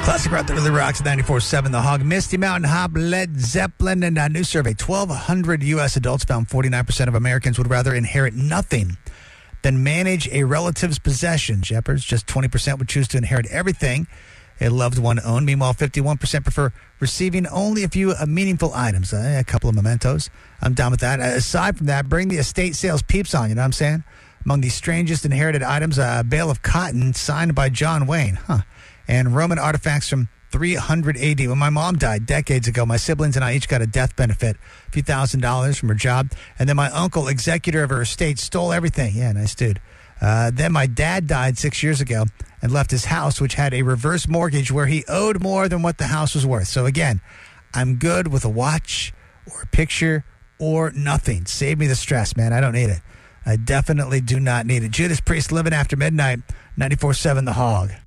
Classic rock that really rocks at 94.7 The Hog. Misty Mountain Hop, Led Zeppelin, and a new survey. 1,200 U.S. adults found 49% of Americans would rather inherit nothing than manage a relative's possessions. Shepherds, just 20% would choose to inherit everything a loved one owned. Meanwhile, 51% prefer receiving only a few meaningful items, a couple of mementos. I'm down with that. Aside from that, bring the estate sales peeps on, you know what I'm saying? Among the strangest inherited items, a bale of cotton signed by John Wayne. And Roman artifacts from 300 AD. When my mom died decades ago, my siblings and I each got a death benefit, a few $1,000s from her job. And then my uncle, executor of her estate, stole everything. Yeah, nice dude. Then my dad died 6 years ago and left his house, which had a reverse mortgage where he owed more than what the house was worth. So again, I'm good with a watch or a picture or nothing. Save me the stress, man. I don't need it. I definitely do not need it. Judas Priest, Living After Midnight, 94.7 The Hog.